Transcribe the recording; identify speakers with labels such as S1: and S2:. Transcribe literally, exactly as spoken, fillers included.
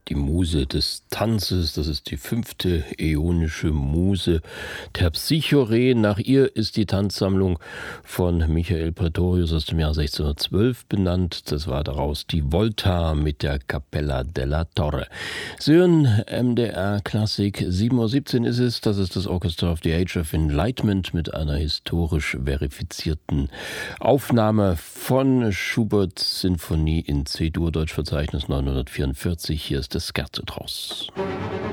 S1: die Muse des Tanzes. Das ist die fünfte äonische Muse Terpsichore. Nach ihr ist die Tanzsammlung von Michael Praetorius aus dem Jahr sechzehnhundertzwölf benannt. Das war daraus die Volta mit der Cappella della Torre. Sie hören M D R Klassik, sieben Uhr siebzehn ist es. Das ist das Orchestra of the Age of Enlightenment mit einer historisch verifizierten Aufnahme von Schuberts Sinfonie in C-Dur, Deutschverzeichnis neunhundertvierundvierzig. Hier ist das Scherzo draus.